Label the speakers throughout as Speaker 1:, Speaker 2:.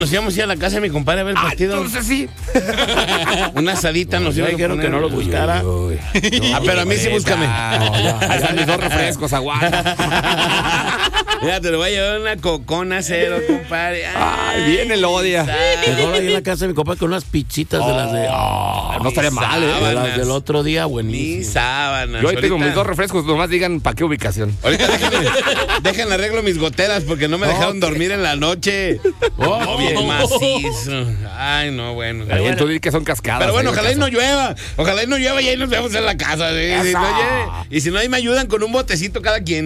Speaker 1: Nos íbamos a ir a la casa de mi compadre a ver el partido.
Speaker 2: Entonces sí.
Speaker 1: Una asadita nos iba a
Speaker 3: dijeron que no lo buscara.
Speaker 1: Pero a mí sí búscame.
Speaker 2: Ahí están mis 2 refrescos, aguanta.
Speaker 1: Mira, te lo voy a llevar una cocona cero, compadre.
Speaker 2: Ay, bien el odia.
Speaker 3: Mejor ahí en la casa de mi compa con unas pizzitas de las de...
Speaker 2: no estaría mal,
Speaker 3: de las del otro día,
Speaker 1: Ni
Speaker 3: buenísimo.
Speaker 1: sábanas.
Speaker 2: Yo ahí tengo mis 2 refrescos, nomás digan para qué ubicación.
Speaker 1: Ahorita déjenle arreglo mis goteras porque no me dejaron dormir en la noche. Bien macizo. Ay, no, bueno.
Speaker 2: Ahí en tu día que son cascadas.
Speaker 1: Pero bueno,
Speaker 2: ahí en
Speaker 1: ojalá
Speaker 2: la
Speaker 1: y no llueva. Ojalá y no llueva y ahí nos vemos en la casa. Y si no, ahí me ayudan con un botecito cada quien.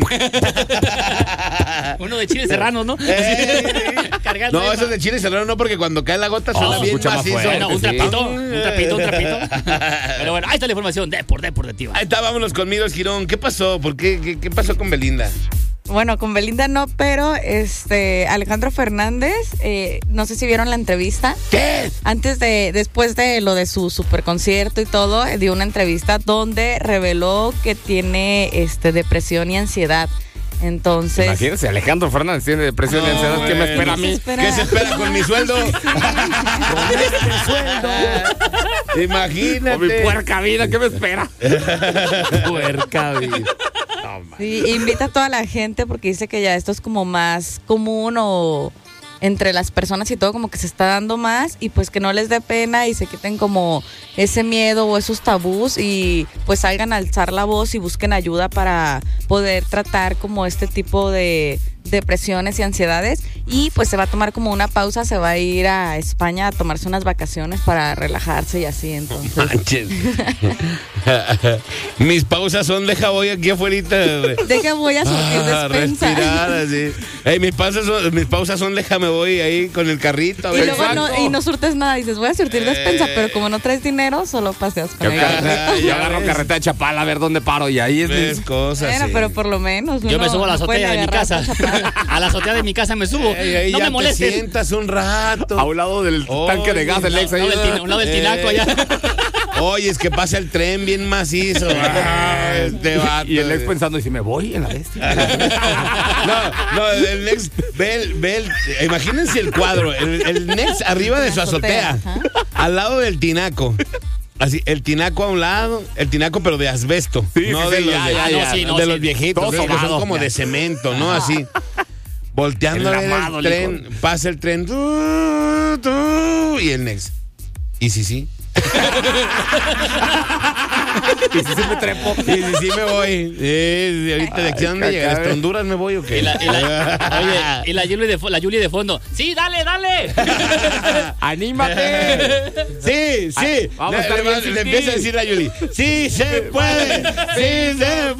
Speaker 4: Uno de chile serrano, ¿no?
Speaker 1: No, eso de chile serrano no, porque cuando cae la gota suena bien
Speaker 2: escucha más
Speaker 1: macizo.
Speaker 2: fuerte.
Speaker 4: Bueno, un trapito. Pero bueno, ahí está la información deportiva.
Speaker 1: Ahí está, vámonos conmigo, Girón. ¿Qué pasó? ¿Por qué? ¿Qué pasó con Belinda?
Speaker 5: Bueno, con Belinda no, pero Alejandro Fernández, no sé si vieron la entrevista.
Speaker 1: ¿Qué?
Speaker 5: Después de lo de su super concierto y todo, dio una entrevista donde reveló que tiene depresión y ansiedad. Entonces,
Speaker 2: imagínense, Alejandro Fernández tiene depresión y ansiedad. ¿Qué me espera a mí?
Speaker 1: ¿Qué se espera con mi sueldo?
Speaker 3: Con este sueldo.
Speaker 1: Imagínate.
Speaker 2: Con mi puerca vida, ¿qué me espera?
Speaker 3: Puerca vida.
Speaker 5: sí, invita a toda la gente porque dice que ya esto es como más común o entre las personas y todo como que se está dando más y pues que no les dé pena y se quiten como ese miedo o esos tabús y pues salgan a alzar la voz y busquen ayuda para poder tratar como este tipo de depresiones y ansiedades y pues se va a tomar como una pausa, se va a ir a España a tomarse unas vacaciones para relajarse y así, entonces.
Speaker 1: Manches. Mis pausas son deja voy aquí afuera.
Speaker 5: Deja voy a surtir despensa.
Speaker 1: Respirar así. Mis pausas son déjame voy ahí con el carrito. A
Speaker 5: Y
Speaker 1: ver,
Speaker 5: luego no surtes nada, dices voy a surtir despensa, pero como no traes dinero, solo paseas con el carrito.
Speaker 2: Yo agarro carreta de Chapala a ver dónde paro y ahí es
Speaker 1: ves cosas.
Speaker 5: Bueno,
Speaker 1: sí.
Speaker 5: pero por lo menos.
Speaker 4: Yo me subo a la azotea de mi casa. A la azotea de mi casa me subo.
Speaker 1: Ahí
Speaker 4: No
Speaker 1: ya
Speaker 4: me molesten.
Speaker 1: te sientas un rato.
Speaker 2: a un lado del tanque de gas del Lex.
Speaker 4: Un lado del tinaco allá.
Speaker 1: Oye, es que pasa el tren bien macizo. Este vato.
Speaker 2: Y el Lex pensando, ¿y si me voy en la bestia?
Speaker 1: No, el Nex, imagínense el cuadro, el Nex arriba de su azotea, al lado del tinaco. Así, el tinaco a un lado, el tinaco pero de asbesto,
Speaker 2: Sí,
Speaker 1: no
Speaker 2: sí,
Speaker 1: de
Speaker 2: sí,
Speaker 1: los los viejitos,
Speaker 2: Todos
Speaker 1: que son
Speaker 2: sobrados,
Speaker 1: como
Speaker 2: ya.
Speaker 1: de cemento, ¿no? Así, volteando a ver
Speaker 2: Enramado,
Speaker 1: el tren, pasa el tren, y el Nex. ¿Y sí?
Speaker 2: Y si sí me trepo.
Speaker 1: Sí, me voy. Ahorita de aquí a dónde llegas, ¿hasta Honduras me voy o qué?
Speaker 4: Y la Yuli de fondo. ¡Sí, dale!
Speaker 2: ¡Anímate!
Speaker 1: Sí.
Speaker 2: Vamos a estar bien sin
Speaker 1: le
Speaker 2: ti.
Speaker 1: empieza a decir a Yuli. ¡Sí se puede! ¡Sí se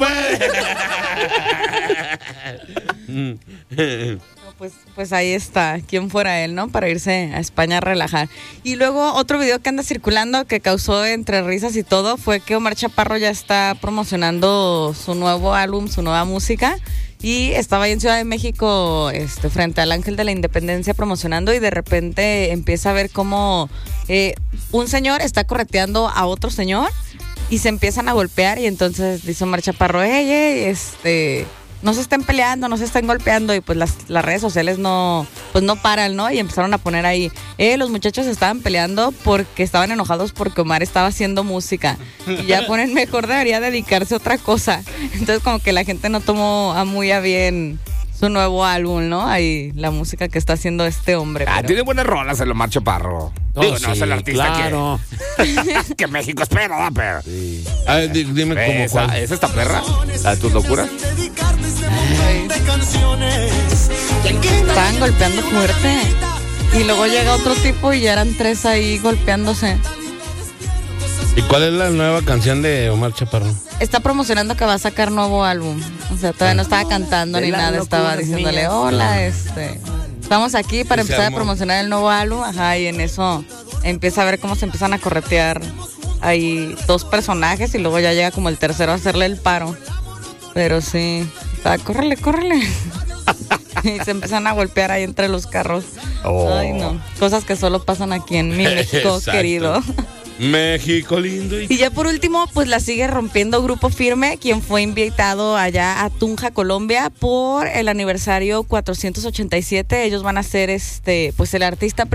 Speaker 1: puede!
Speaker 5: Pues ahí está, quién fuera él, ¿no? Para irse a España a relajar. Y luego otro video que anda circulando que causó entre risas y todo fue que Omar Chaparro ya está promocionando su nuevo álbum, su nueva música. Y estaba ahí en Ciudad de México frente al Ángel de la Independencia promocionando y de repente empieza a ver cómo un señor está correteando a otro señor y se empiezan a golpear y entonces dice Omar Chaparro, no se estén peleando, no se estén golpeando y pues las redes sociales no paran, ¿no? Y empezaron a poner ahí, los muchachos estaban peleando porque estaban enojados porque Omar estaba haciendo música y ya ponen mejor debería dedicarse a otra cosa. Entonces como que la gente no tomó muy a bien su nuevo álbum, ¿no? Ahí la música que está haciendo este hombre. Pero...
Speaker 2: Tiene buenas rolas el Omar Chaparro. Digo, no es el artista
Speaker 3: claro.
Speaker 2: que México espera, ¿verdad? Pero...
Speaker 3: Sí.
Speaker 1: A ver, dime cómo cuál.
Speaker 2: ¿Es esta perra? ¿La de tus locuras?
Speaker 5: Estaban golpeando fuerte. Y luego llega otro tipo y ya eran 3 ahí golpeándose.
Speaker 1: ¿Y cuál es la nueva canción de Omar Chaparro?
Speaker 5: Está promocionando que va a sacar nuevo álbum. O sea, todavía no estaba cantando ni nada. Estaba diciéndole, hola, estamos aquí para empezar a promocionar el nuevo álbum. Ajá, y en eso empieza a ver cómo se empiezan a corretear ahí 2 personajes y luego ya llega como el tercero a hacerle el paro. Pero sí, córrele. Y se empiezan a golpear ahí entre los carros. Ay, no. Cosas que solo pasan aquí en mi México
Speaker 1: Exacto.
Speaker 5: querido.
Speaker 1: México lindo.
Speaker 5: Y ya por último, pues la sigue rompiendo Grupo Firme, quien fue invitado allá a Tunja, Colombia, por el aniversario 487. Ellos van a ser pues el artista